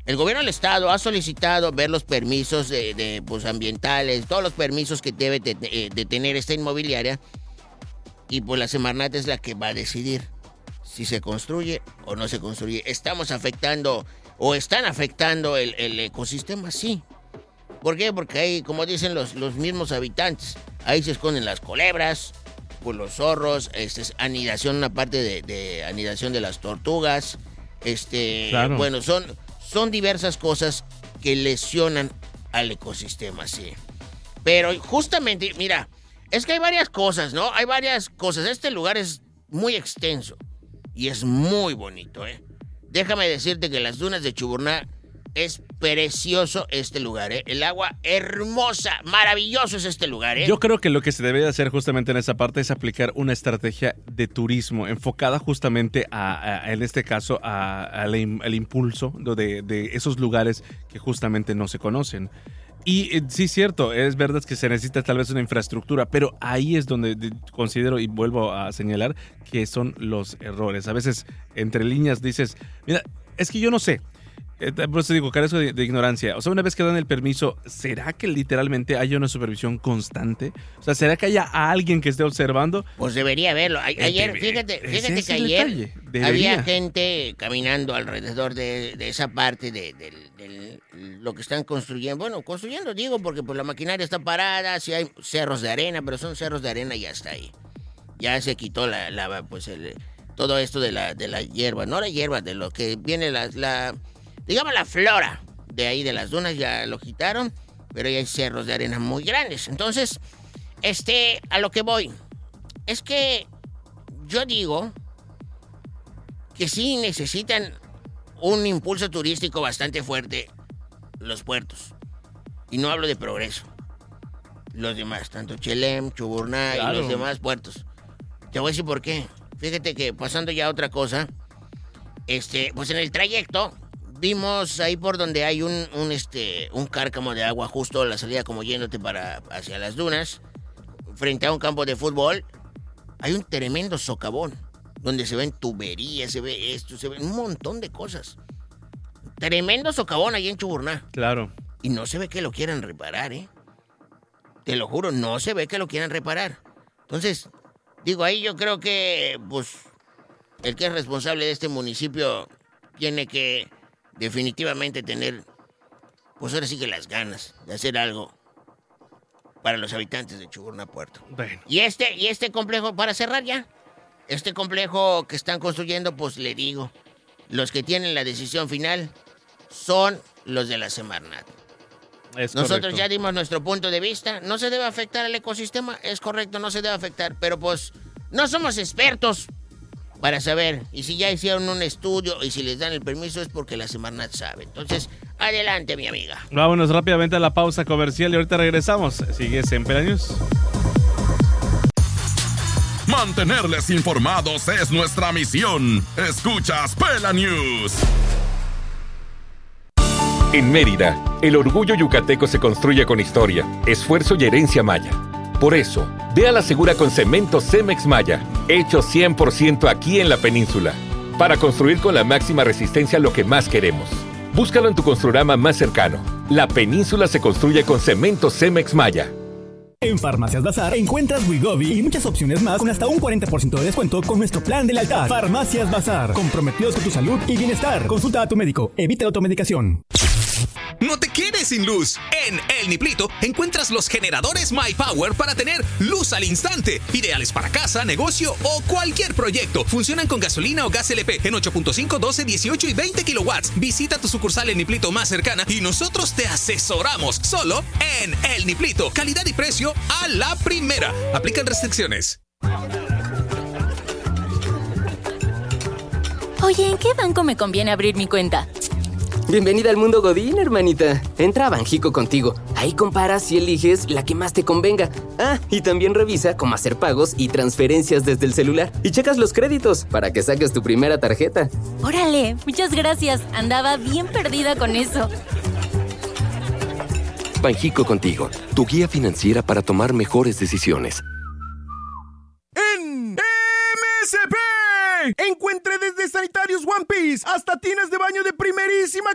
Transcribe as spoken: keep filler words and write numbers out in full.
El gobierno del estado ha solicitado ver los permisos de, de pues, ambientales, todos los permisos que debe de, de, de tener esta inmobiliaria, y pues la Semarnat es la que va a decidir si se construye o no se construye. Estamos afectando o están afectando el, el ecosistema, sí. ¿Por qué? Porque ahí, como dicen los, los mismos habitantes, ahí se esconden las culebras, pues los zorros, este, es anidación, una parte de, de anidación de las tortugas, este, claro. Bueno, son... Son diversas cosas que lesionan al ecosistema, sí. Pero justamente, mira, es que hay varias cosas, ¿no? Hay varias cosas. Este lugar es muy extenso y es muy bonito, ¿eh? Déjame decirte que las dunas de Chuburná es precioso este lugar, ¿eh? El agua hermosa, maravilloso es este lugar, ¿eh? Yo creo que lo que se debe hacer justamente en esa parte es aplicar una estrategia de turismo enfocada justamente a, a en este caso, a, a al impulso de, de esos lugares que justamente no se conocen. Y eh, sí, cierto, es verdad que se necesita tal vez una infraestructura, pero ahí es donde considero y vuelvo a señalar que son los errores. A veces, entre líneas, dices, mira, es que yo no sé. Por eso digo, carezco de, de ignorancia. O sea, una vez que dan el permiso, ¿será que literalmente haya una supervisión constante? O sea, ¿será que haya alguien que esté observando? Pues debería haberlo. A, ayer, debe, fíjate, fíjate que ayer había gente caminando alrededor de, de esa parte de, de, de, de lo que están construyendo. Bueno, construyendo digo, porque pues la maquinaria está parada, sí hay cerros de arena, pero son cerros de arena y ya está ahí. Ya se quitó la, la pues el, todo esto de la, de la hierba, no la hierba, de lo que viene la... la digamos la flora de ahí de las dunas, ya lo quitaron, pero ya hay cerros de arena muy grandes. Entonces, este, a lo que voy, es que yo digo que sí necesitan un impulso turístico bastante fuerte los puertos. Y no hablo de Progreso. Los demás, tanto Chelem, Chuburná claro. y los demás puertos. Te voy a decir por qué. Fíjate que pasando ya a otra cosa, este, pues en el trayecto vimos ahí por donde hay un, un, este, un cárcamo de agua justo a la salida como yéndote para hacia las dunas, frente a un campo de fútbol, hay un tremendo socavón, donde se ven tuberías, se ve esto, se ven un montón de cosas. Tremendo socavón ahí en Chuburná. Claro. Y no se ve que lo quieran reparar, ¿eh? Te lo juro, no se ve que lo quieran reparar. Entonces, digo, ahí yo creo que, pues, el que es responsable de este municipio tiene que definitivamente tener, pues ahora sí que las ganas de hacer algo para los habitantes de Chuburná Puerto. Bueno. Y este, y este complejo, para cerrar ya, este complejo que están construyendo, pues le digo, los que tienen la decisión final son los de la Semarnat. Es Nosotros correcto. ya dimos nuestro punto de vista, no se debe afectar al ecosistema, es correcto, no se debe afectar, pero pues no somos expertos para saber, y si ya hicieron un estudio y si les dan el permiso es porque la Semarnat sabe. Entonces, adelante, mi amiga. Vámonos rápidamente a la pausa comercial y ahorita regresamos. Sigues en Pela News. Mantenerles informados es nuestra misión. Escuchas Pela News. En Mérida, el orgullo yucateco se construye con historia, esfuerzo y herencia maya. Por eso, ve a la segura con cemento Cemex Maya, hecho cien por ciento aquí en la península, para construir con la máxima resistencia lo que más queremos. Búscalo en tu Construrama más cercano. La península se construye con cemento Cemex Maya. En Farmacias Bazar encuentras Wegovy y muchas opciones más con hasta un cuarenta por ciento de descuento con nuestro plan de lealtad. Farmacias Bazar, comprometidos con tu salud y bienestar. Consulta a tu médico, evita la automedicación. No te quedes sin luz. En El Niplito encuentras los generadores My Power para tener luz al instante. Ideales para casa, negocio o cualquier proyecto. Funcionan con gasolina o gas L P en ocho punto cinco, doce, dieciocho y veinte kilowatts. Visita tu sucursal El Niplito más cercana y nosotros te asesoramos. Solo en El Niplito. Calidad y precio a la primera. Aplican restricciones. Oye, ¿en qué banco me conviene abrir mi cuenta? Bienvenida al mundo Godín, hermanita. Entra a Banjico Contigo. Ahí comparas y eliges la que más te convenga. Ah, y también revisa cómo hacer pagos y transferencias desde el celular. Y checas los créditos para que saques tu primera tarjeta. Órale, muchas gracias. Andaba bien perdida con eso. Banjico Contigo, tu guía financiera para tomar mejores decisiones. En M S P, encuentre desde sanitarios One Piece hasta tinas de baño de primerísima